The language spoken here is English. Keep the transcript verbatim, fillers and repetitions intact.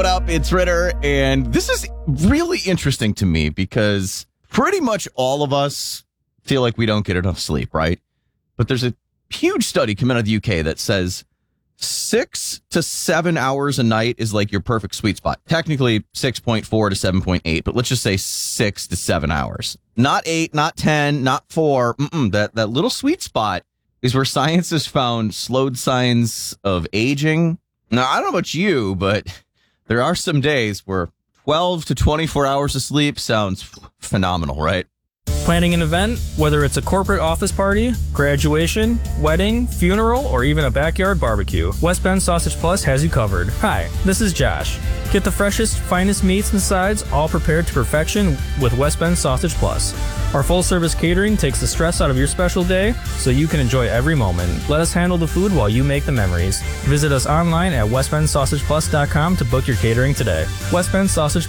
What up? It's Ritter, and this is really interesting to me because pretty much all of us feel like we don't get enough sleep, right? But there's a huge study coming out of the U K that says six to seven hours a night is like your perfect sweet spot. Technically six point four to seven point eight, but let's just say six to seven hours. Not eight, not ten, not four. Mm-mm, that, that little sweet spot is where science has found slowed signs of aging. Now, I don't know about you, but there are some days where twelve to twenty-four hours of sleep sounds phenomenal, right? Planning an event, whether it's a corporate office party, graduation, wedding, funeral, or even a backyard barbecue, West Bend Sausage Plus has you covered. Hi, this is Josh. Get the freshest, finest meats and sides, all prepared to perfection with West Bend Sausage Plus. Our full-service catering takes the stress out of your special day so you can enjoy every moment. Let us handle the food while you make the memories. Visit us online at west bend sausage plus dot com to book your catering today. West Bend Sausage